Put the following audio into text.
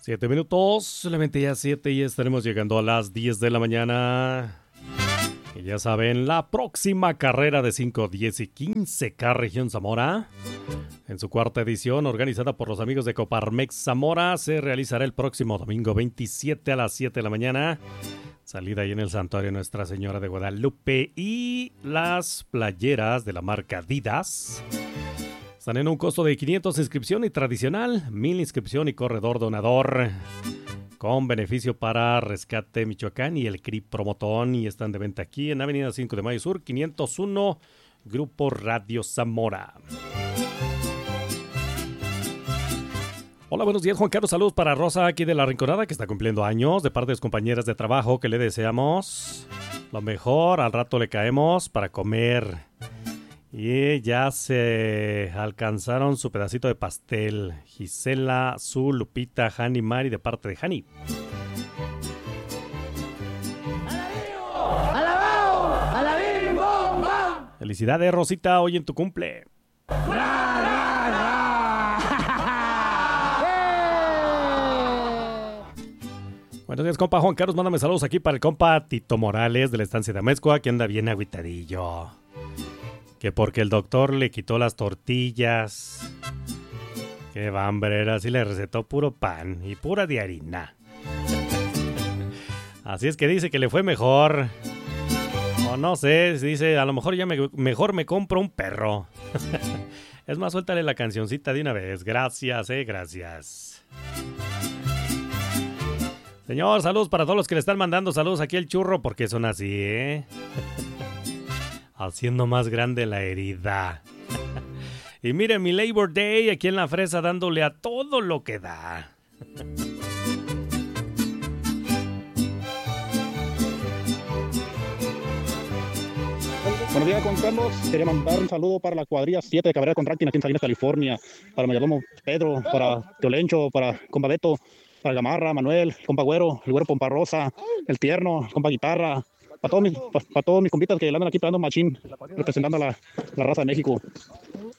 7 minutos, solamente ya 7 y estaremos llegando a las 10 de la mañana. Y ya saben, la próxima carrera de 5, 10 y 15K Región Zamora, en su cuarta edición, organizada por los amigos de Coparmex Zamora, se realizará el próximo domingo 27 a las 7 de la mañana. Salida ahí en el Santuario Nuestra Señora de Guadalupe, y las playeras de la marca Adidas están en un costo de 500 inscripción y tradicional, 1000 inscripción y corredor donador, con beneficio para Rescate Michoacán y el CRI Promotón, y están de venta aquí en Avenida 5 de Mayo Sur, 501, Grupo Radio Zamora. Hola, buenos días, Juan Carlos. Saludos para Rosa, aquí de La Rinconada, que está cumpliendo años, de parte de sus compañeras de trabajo, que le deseamos lo mejor. Al rato le caemos para comer. Y ya se alcanzaron su pedacito de pastel. Gisela, Su, Lupita, Hani, Mari, de parte de Hani. ¡Alabao! ¡Alabim, bom, bom! Felicidades, Rosita, hoy en tu cumple. Buenos días, compa Juan Carlos. Mándame saludos aquí para el compa Tito Morales de la estancia de Amezcua, que anda bien agüitadillo. Que porque el doctor le quitó las tortillas. Qué bambrera, así le recetó puro pan y pura de harina. Así es que dice que le fue mejor. O no sé, dice, a lo mejor ya mejor me compro un perro. Es más, suéltale la cancioncita de una vez. Gracias, gracias. Señor, saludos para todos los que le están mandando saludos aquí al churro, porque son así, haciendo más grande la herida. Y miren, mi Labor Day aquí en La Fresa, dándole a todo lo que da. Buenos días, Juan Carlos. Quería mandar un saludo para la cuadrilla 7 de Cabrera Contracting aquí en Salinas, California. Para Mayordomo Pedro, para Teolencho, para compa Beto, para Gamarra, Manuel, compa Güero, el Güero Pompa Rosa, el Tierno, compa Guitarra. Para todos mis compitas que andan aquí pegando machín, representando a la raza de México.